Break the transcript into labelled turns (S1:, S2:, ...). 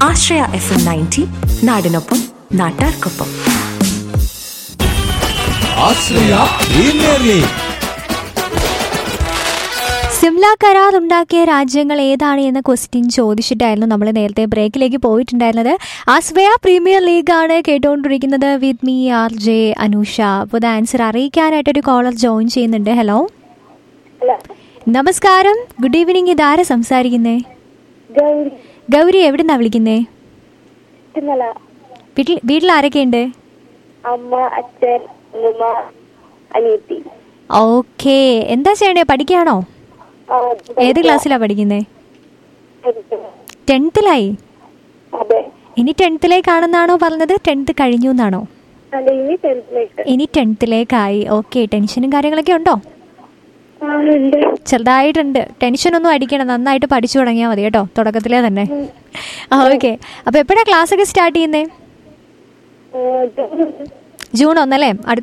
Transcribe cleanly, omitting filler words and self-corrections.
S1: ആശ്രയ FM 90 നാടിനൊപ്പം നാട്ടാർക്കൊപ്പം.
S2: സിംല കരാർ ഉണ്ടാക്കിയ രാജ്യങ്ങൾ ഏതാണ് എന്ന ക്വസ്റ്റ്യൻ ചോദിച്ചിട്ടായിരുന്നു നമ്മൾ നേരത്തെ ബ്രേക്കിലേക്ക് പോയിട്ടുണ്ടായിരുന്നത്. ആശ്രയ പ്രീമിയർ ലീഗാണ് കേട്ടുകൊണ്ടിരിക്കുന്നത് വിത്ത് മീ RJ അനുഷ. അപ്പോൾ ഇത് ആൻസർ അറിയിക്കാനായിട്ടൊരു കോളർ ജോയിൻ ചെയ്യുന്നുണ്ട്. ഹലോ, നമസ്കാരം, ഗുഡ് ഈവനിങ്. ഇതാരാ സംസാരിക്കുന്നേ? ഗൗരി. എവിടുന്നാ വിളിക്കുന്നേ? വീട്ടിൽ ആരൊക്കെയുണ്ട്?
S3: അമ്മ, അച്ഛൻ, ഉമ്മ, അനിയത്തി.
S2: ഓക്കെ, എന്താ ചെയ്യണ്ടേ? പഠിക്കുകയാണോ? ഏത് ക്ലാസ്സിലാ പഠിക്കുന്നേ? 10th-ലായി. ഇനി 10th-ലേക്കാണെന്നാണോ പറഞ്ഞത്? 10th കഴിഞ്ഞു എന്നാണോ? ഇനി 10th-ലേക്കായി. ഓക്കെ, ടെൻഷനും കാര്യങ്ങളൊക്കെ ഉണ്ടോ? ചെറുതായിട്ടുണ്ട്. ടെൻഷനൊന്നും അടിക്കണം, നന്നായിട്ട് പഠിച്ചു തുടങ്ങിയാൽ മതി കേട്ടോ, തുടക്കത്തിലേ തന്നെ. ഓക്കെ, അപ്പൊ എപ്പോഴാ ക്ലാസ് ഒക്കെ സ്റ്റാർട്ട് ചെയ്യുന്നേ? ജൂൺ 1 അല്ലേ? അടുത്ത